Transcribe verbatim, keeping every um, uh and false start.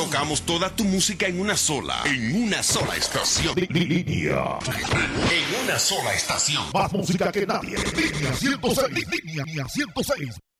Colocamos toda tu música en una sola, en una sola estación. Línea. En una sola estación. Más música que nadie. Línea ciento seis. Línea ciento seis.